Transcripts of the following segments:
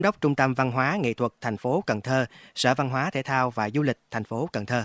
đốc Trung tâm Văn hóa Nghệ thuật thành phố Cần Thơ, Sở Văn hóa Thể thao và Du lịch thành phố Cần Thơ.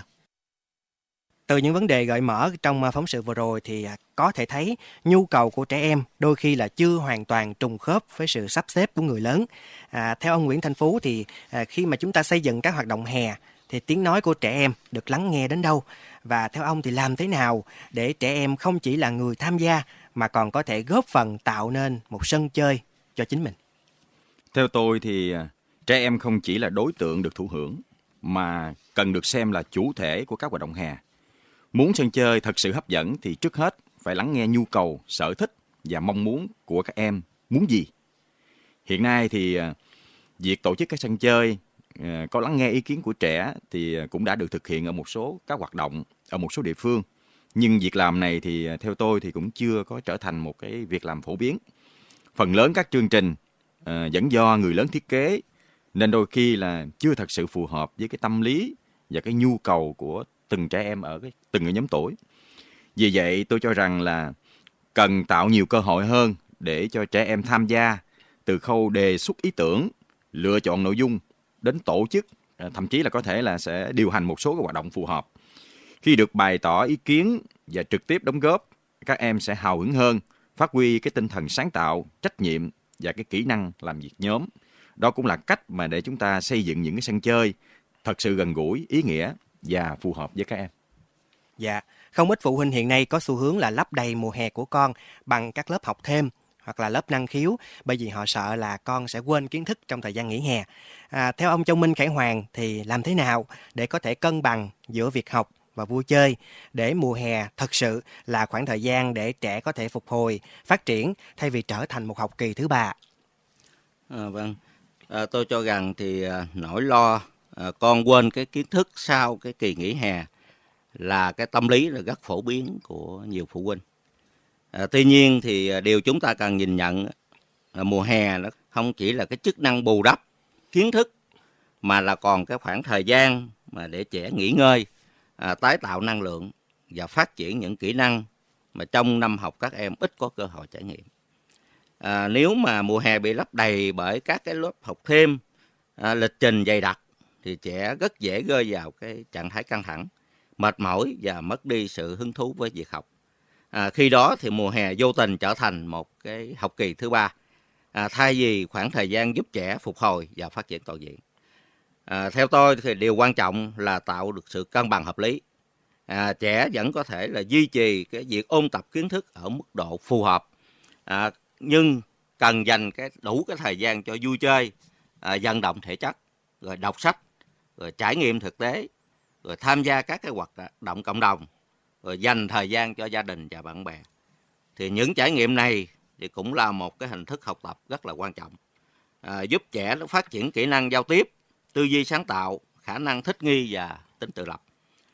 Từ những vấn đề gợi mở trong phóng sự vừa rồi thì có thể thấy nhu cầu của trẻ em đôi khi là chưa hoàn toàn trùng khớp với sự sắp xếp của người lớn. Theo ông Nguyễn Thanh Phú thì khi mà chúng ta xây dựng các hoạt động hè thì tiếng nói của trẻ em được lắng nghe đến đâu? Và theo ông thì làm thế nào để trẻ em không chỉ là người tham gia mà còn có thể góp phần tạo nên một sân chơi cho chính mình? Theo tôi thì trẻ em không chỉ là đối tượng được thụ hưởng mà cần được xem là chủ thể của các hoạt động hè. Muốn sân chơi thật sự hấp dẫn thì trước hết phải lắng nghe nhu cầu, sở thích và mong muốn của các em muốn gì. Hiện nay thì việc tổ chức các sân chơi có lắng nghe ý kiến của trẻ thì cũng đã được thực hiện ở một số các hoạt động ở một số địa phương. Nhưng việc làm này thì theo tôi thì cũng chưa có trở thành một cái việc làm phổ biến. Phần lớn các chương trình vẫn do người lớn thiết kế nên đôi khi là chưa thật sự phù hợp với cái tâm lý và cái nhu cầu của từng trẻ em ở từng cái nhóm tuổi. Vì vậy tôi cho rằng là cần tạo nhiều cơ hội hơn để cho trẻ em tham gia từ khâu đề xuất ý tưởng, lựa chọn nội dung đến tổ chức, thậm chí là có thể là sẽ điều hành một số cái hoạt động phù hợp. Khi được bày tỏ ý kiến và trực tiếp đóng góp, các em sẽ hào hứng hơn, phát huy cái tinh thần sáng tạo, trách nhiệm và cái kỹ năng làm việc nhóm. Đó cũng là cách mà để chúng ta xây dựng những cái sân chơi thật sự gần gũi, ý nghĩa và phù hợp với các em. Dạ, không ít phụ huynh hiện nay có xu hướng là lấp đầy mùa hè của con bằng các lớp học thêm hoặc là lớp năng khiếu, bởi vì họ sợ là con sẽ quên kiến thức trong thời gian nghỉ hè. Theo ông Châu Minh Khải Hoàng thì làm thế nào để có thể cân bằng giữa việc học và vui chơi để mùa hè thật sự là khoảng thời gian để trẻ có thể phục hồi, phát triển thay vì trở thành một học kỳ thứ ba? Vâng, tôi cho rằng thì nỗi lo con quên cái kiến thức sau cái kỳ nghỉ hè là cái tâm lý là rất phổ biến của nhiều phụ huynh. Tuy nhiên thì điều chúng ta cần nhìn nhận là mùa hè nó không chỉ là cái chức năng bù đắp kiến thức mà là còn cái khoảng thời gian mà để trẻ nghỉ ngơi, tái tạo năng lượng và phát triển những kỹ năng mà trong năm học các em ít có cơ hội trải nghiệm. Nếu mà mùa hè bị lấp đầy bởi các cái lớp học thêm, lịch trình dày đặc thì trẻ rất dễ rơi vào cái trạng thái căng thẳng, mệt mỏi và mất đi sự hứng thú với việc học. Khi đó thì mùa hè vô tình trở thành một cái học kỳ thứ ba, thay vì khoảng thời gian giúp trẻ phục hồi và phát triển toàn diện. Theo tôi thì điều quan trọng là tạo được sự cân bằng hợp lý. Trẻ vẫn có thể là duy trì cái việc ôn tập kiến thức ở mức độ phù hợp, nhưng cần dành đủ cái thời gian cho vui chơi, vận động thể chất, rồi đọc sách, rồi trải nghiệm thực tế, rồi tham gia các cái hoạt động cộng đồng, rồi dành thời gian cho gia đình và bạn bè. Thì những trải nghiệm này thì cũng là một cái hình thức học tập rất là quan trọng, giúp trẻ nó phát triển kỹ năng giao tiếp, tư duy sáng tạo, khả năng thích nghi và tính tự lập.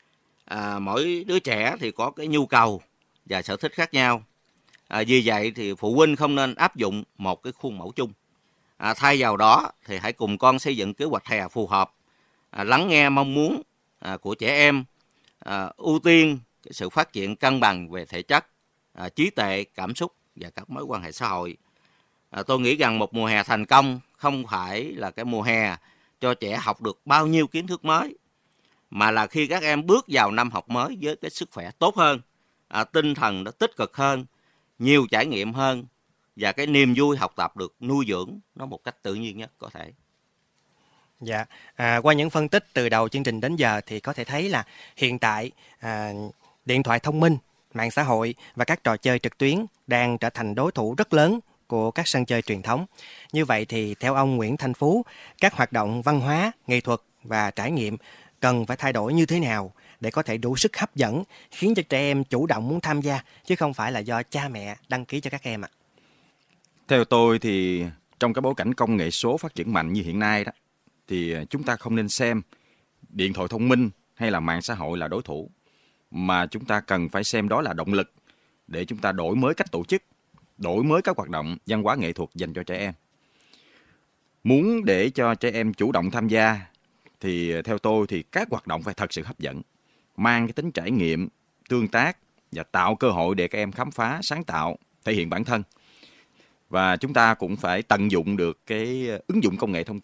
Mỗi đứa trẻ thì có cái nhu cầu và sở thích khác nhau. Vì vậy thì phụ huynh không nên áp dụng một cái khuôn mẫu chung. Thay vào đó thì hãy cùng con xây dựng kế hoạch hè phù hợp, lắng nghe mong muốn của trẻ em, ưu tiên cái sự phát triển cân bằng về thể chất, trí tuệ, cảm xúc và các mối quan hệ xã hội. Tôi nghĩ rằng một mùa hè thành công không phải là cái mùa hè cho trẻ học được bao nhiêu kiến thức mới, mà là khi các em bước vào năm học mới với cái sức khỏe tốt hơn, tinh thần nó tích cực hơn, nhiều trải nghiệm hơn và cái niềm vui học tập được nuôi dưỡng nó một cách tự nhiên nhất có thể. Dạ, qua những phân tích từ đầu chương trình đến giờ thì có thể thấy là hiện tại điện thoại thông minh, mạng xã hội và các trò chơi trực tuyến đang trở thành đối thủ rất lớn của các sân chơi truyền thống. Như vậy thì theo ông Nguyễn Thanh Phú, các hoạt động văn hóa, nghệ thuật và trải nghiệm cần phải thay đổi như thế nào để có thể đủ sức hấp dẫn, khiến cho trẻ em chủ động muốn tham gia, chứ không phải là do cha mẹ đăng ký cho các em ạ? Theo tôi thì trong cái bối cảnh công nghệ số phát triển mạnh như hiện nay đó, thì chúng ta không nên xem điện thoại thông minh hay là mạng xã hội là đối thủ, mà chúng ta cần phải xem đó là động lực để chúng ta đổi mới cách tổ chức, đổi mới các hoạt động văn hóa nghệ thuật dành cho trẻ em. Muốn để cho trẻ em chủ động tham gia thì theo tôi thì các hoạt động phải thật sự hấp dẫn, mang cái tính trải nghiệm, tương tác và tạo cơ hội để các em khám phá, sáng tạo, thể hiện bản thân. Và chúng ta cũng phải tận dụng được cái ứng dụng công nghệ thông